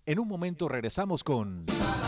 En un momento regresamos con...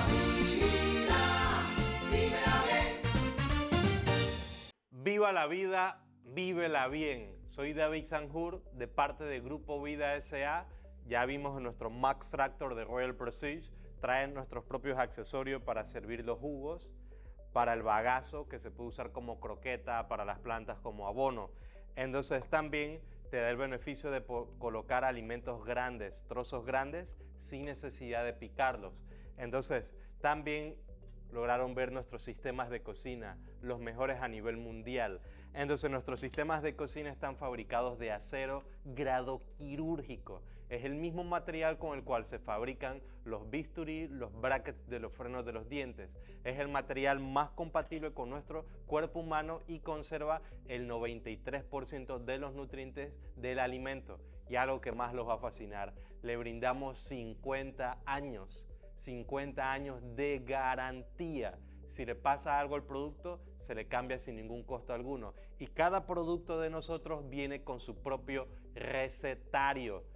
Viva la vida, vívela bien. Soy David Sanjur de parte de Grupo Vida S.A. Ya vimos en nuestro Max Tractor de Royal Prestige, traen nuestros propios accesorios para servir los jugos, para el bagazo que se puede usar como croqueta, para las plantas como abono. Entonces también te da el beneficio de colocar alimentos grandes, trozos grandes, sin necesidad de picarlos. Entonces también lograron ver nuestros sistemas de cocina, los mejores a nivel mundial. Entonces nuestros sistemas de cocina están fabricados de acero grado quirúrgico. Es el mismo material con el cual se fabrican los bisturí, los brackets de los frenos de los dientes. Es el material más compatible con nuestro cuerpo humano y conserva el 93% de los nutrientes del alimento. Y algo que más los va a fascinar, le brindamos 50 años de garantía. Si le pasa algo al producto, se le cambia sin ningún costo alguno. Y cada producto de nosotros viene con su propio recetario.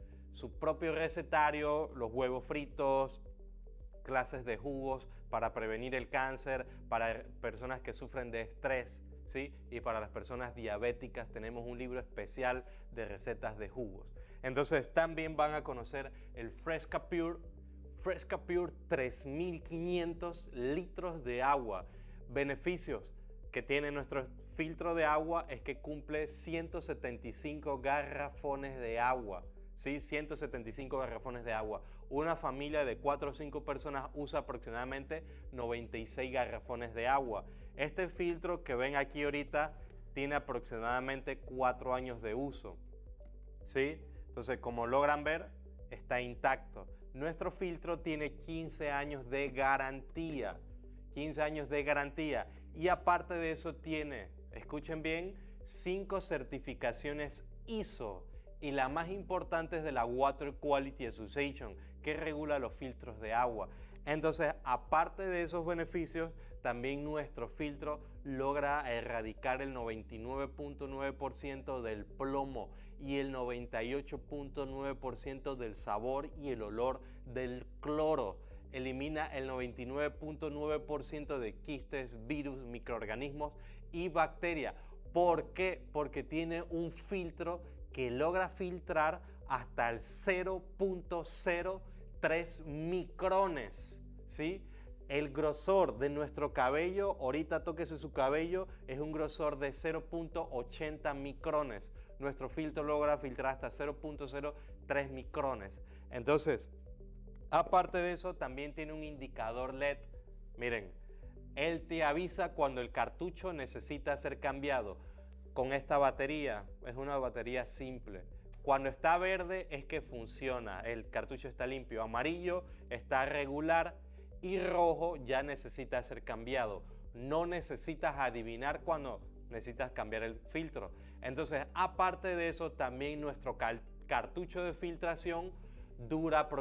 Los huevos fritos, clases de jugos para prevenir el cáncer, para personas que sufren de estrés, ¿sí? Y para las personas diabéticas tenemos un libro especial de recetas de jugos. Entonces también van a conocer el Fresca Pure 3.500 litros de agua. Beneficios que tiene nuestro filtro de agua es que cumple 175 garrafones de agua. ¿Sí? 175 garrafones de agua. Una familia de 4 o 5 personas usa aproximadamente 96 garrafones de agua. Este filtro que ven aquí ahorita tiene aproximadamente 4 años de uso. ¿Sí? Entonces, como logran ver, está intacto. Nuestro filtro tiene 15 años de garantía. 15 años de garantía. Y aparte de eso tiene, escuchen bien, 5 certificaciones ISO. Y la más importante es de la Water Quality Association, que regula los filtros de agua. Entonces, aparte de esos beneficios, también nuestro filtro logra erradicar el 99.9% del plomo y el 98.9% del sabor y el olor del cloro. Elimina el 99.9% de quistes, virus, microorganismos y bacterias. ¿Por qué? Porque tiene un filtro que logra filtrar hasta el 0.03 micrones, ¿sí? El grosor de nuestro cabello, ahorita tóquese su cabello, es un grosor de 0.80 micrones. Nuestro filtro logra filtrar hasta 0.03 micrones. Entonces, aparte de eso, también tiene un indicador LED. Miren, él te avisa cuando el cartucho necesita ser cambiado. Con esta batería, es una batería simple. Cuando está verde es que funciona, el cartucho está limpio. Amarillo está regular y rojo ya necesita ser cambiado. No necesitas adivinar cuando necesitas cambiar el filtro. Entonces, aparte de eso, también nuestro cartucho de filtración dura